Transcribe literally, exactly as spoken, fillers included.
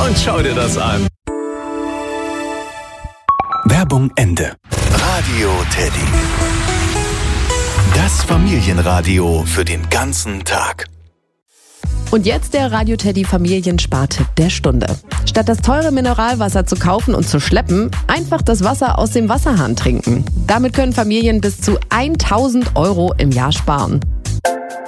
und schau dir das an. Werbung Ende. Radio Teddy. Das Familienradio für den ganzen Tag. Und jetzt der Radio Teddy Familienspartipp der Stunde. Statt das teure Mineralwasser zu kaufen und zu schleppen, einfach das Wasser aus dem Wasserhahn trinken. Damit können Familien bis zu tausend Euro im Jahr sparen.